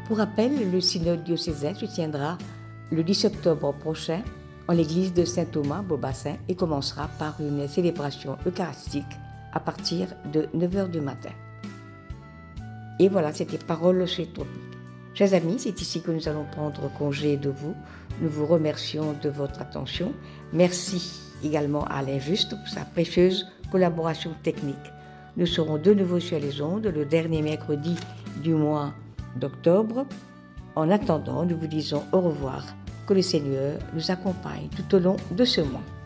Pour rappel, le synode diocésain se tiendra le 10 octobre prochain en l'église de Saint-Thomas, Beaubassin, et commencera par une célébration eucharistique à partir de 9h du matin. Et voilà, c'était Paroles chez Tropique. Chers amis, c'est ici que nous allons prendre congé de vous. Nous vous remercions de votre attention. Merci également à Alain Juste pour sa précieuse collaboration technique. Nous serons de nouveau sur les ondes le dernier mercredi du mois d'octobre. En attendant, nous vous disons au revoir. Que le Seigneur nous accompagne tout au long de ce mois.